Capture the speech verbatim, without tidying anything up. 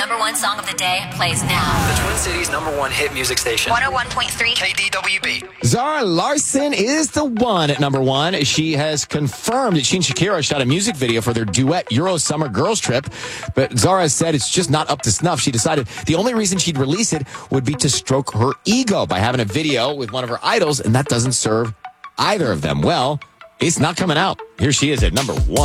number one song of the day plays now. The Twin Cities' number one hit music station. one oh one point three K D W B. Zara Larsson is the one at number one. She has confirmed that she and Shakira shot a music video for their duet Euro Summer Girls Trip. But Zara has said it's just not up to snuff. She decided the only reason she'd release it would be to stroke her ego by having a video with one of her idols, and that doesn't serve either of them well. It's not coming out. Here she is at number one.